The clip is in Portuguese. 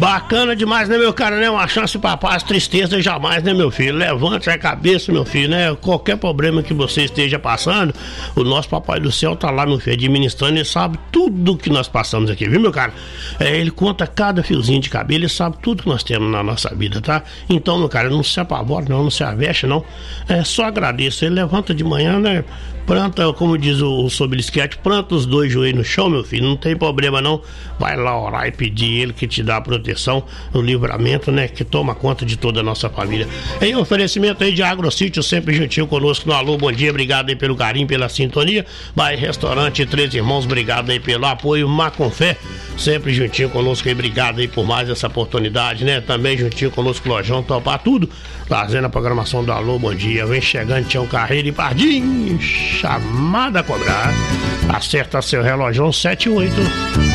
Bacana demais, né, meu cara, né? Uma chance pra paz, tristeza jamais, né, meu filho? Levante a cabeça, meu filho, né? Qualquer problema que você esteja passando, o nosso Papai do Céu tá lá, meu filho, administrando, ele sabe tudo que nós passamos aqui, viu, meu cara? Ele conta cada fiozinho de cabelo, ele sabe tudo que nós temos na nossa vida, tá? Então, meu cara, não se apavore, não se aveste, não. Só agradeça. Ele levanta de manhã, né? Planta, como diz o Sobelisquete, planta os dois joelhos no chão, meu filho, não tem problema não. Vai lá orar e pedir ele que te dá a proteção, o livramento, né, que toma conta de toda a nossa família. Em oferecimento aí de Agrosítio, sempre juntinho conosco no Alô, bom dia, obrigado aí pelo carinho, pela sintonia. Vai Restaurante Três Irmãos, obrigado aí pelo apoio. Macofé, sempre juntinho conosco aí, obrigado aí por mais essa oportunidade, né, também juntinho conosco, Lojão, topar tudo, fazendo a programação do Alô, bom dia. Vem chegando, Tião Carreiro e Pardinho, chamada a cobrar. Acerta seu relógio 7 e 8.